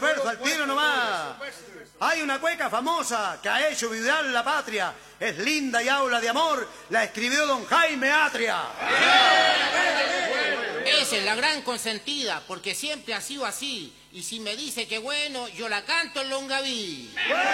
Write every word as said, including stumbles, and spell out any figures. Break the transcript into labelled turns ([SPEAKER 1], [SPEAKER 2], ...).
[SPEAKER 1] verso al tiro nomás. Hay una cueca famosa que ha hecho vibrar la patria. Es linda y habla de amor. La escribió don Jaime Atria.
[SPEAKER 2] Esa es la gran consentida, porque siempre ha sido así. Y si me dice que bueno, yo la canto en Longaví.